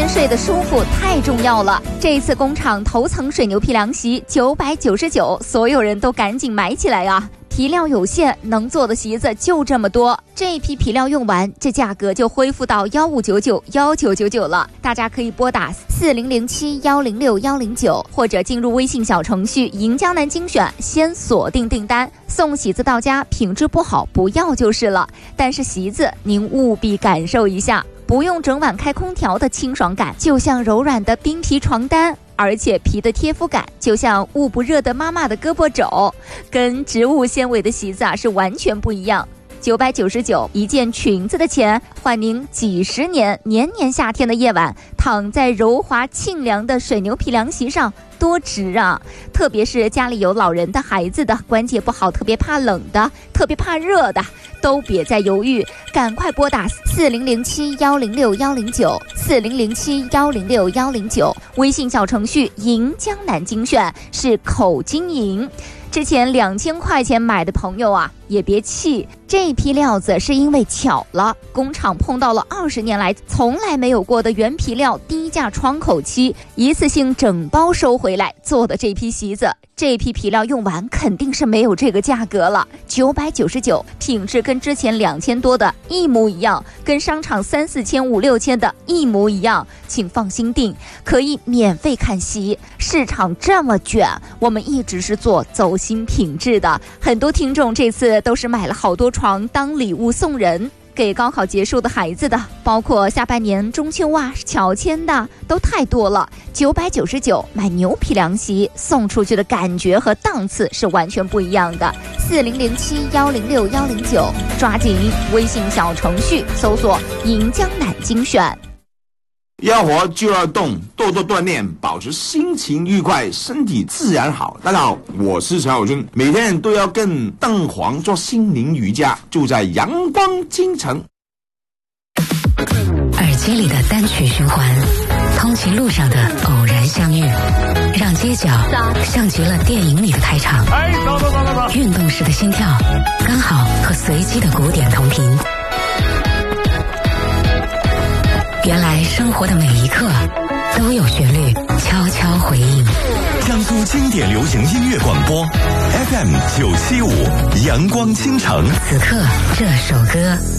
心睡得舒服太重要了。这一次工厂头层水牛皮凉席999，所有人都赶紧买起来啊！皮料有限，能做的席子就这么多。这一批皮料用完，这价格就恢复到1599、1999了。大家可以拨打4007106109，或者进入微信小程序赢江南精选，先锁定订单，送席子到家，品质不好不要就是了。但是席子您务必感受一下，不用整晚开空调的清爽感，就像柔软的冰皮床单。而且皮的贴肤感就像捂不热的妈妈的胳膊肘，跟植物纤维的席子是完全不一样。999一件裙子的钱，换您几十年年年夏天的夜晚躺在柔滑沁凉的水牛皮凉席上，多值啊！特别是家里有老人的、孩子的，关节不好，特别怕冷的，特别怕热的，都别再犹豫，赶快拨打4007106109 4007106109，微信小程序赢江南精选，是口经营。之前2000块钱买的朋友啊，也别气，这批料子是因为巧了，工厂碰到了20年来从来没有过的原皮料低价窗口期，一次性整包收回来做的这批席子。这批皮料用完肯定是没有这个价格了，999，品质跟之前2000多的一模一样，跟商场3、4千、5、6千的一模一样，请放心订，可以免费看席。市场这么卷，我们一直是做走心品质的，很多听众这次都是买了好多床当礼物送人，给高考结束的孩子的，包括下半年中秋啊、乔迁的，都太多了。999买牛皮凉席送出去的感觉和档次是完全不一样的。4007106109，抓紧微信小程序搜索赢江南精选。 要活就要动，多多锻炼，保持心情愉快，身体自然好。大家好，我是陈小军，每天都要跟蛋黄做心灵瑜伽，就在阳光京城。 耳机里的单曲循环，通勤路上的偶然相遇，让街角像极了电影里的开场。运动时的心跳，刚好和随机的鼓点同频。原来生活的每一刻都有旋律悄悄回应。 江苏经典流行音乐广播 FM 975，阳光倾城。 此刻这首歌